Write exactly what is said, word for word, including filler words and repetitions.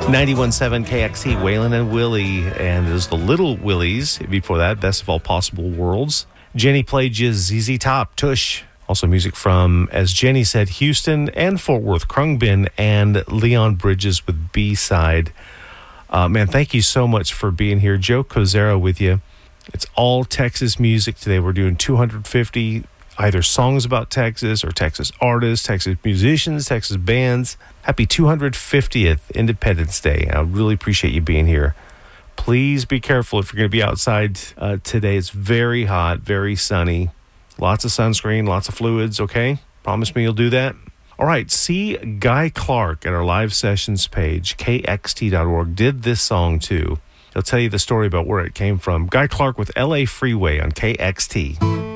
ninety-one point seven K X T, Waylon and Willie, and there's the Little Willies. Before that, Best of All Possible Worlds. Jenny played you Z Z Top, Tush. Also music from, as Jenny said, Houston and Fort Worth, Krungbin and Leon Bridges with B-Side. Uh, man, thank you so much for being here. Joe Cozera with you. It's all Texas music today. We're doing two hundred fifty either songs about Texas or Texas artists, Texas musicians, Texas bands. Happy two hundred fiftieth Independence Day. I really appreciate you being here. Please be careful if you're going to be outside uh, today. It's very hot, very sunny. Lots of sunscreen, lots of fluids, okay? Promise me you'll do that. All right, see Guy Clark at our live sessions page, K X T dot org, did this song too. He'll tell you the story about where it came from. Guy Clark with L A Freeway on K X T.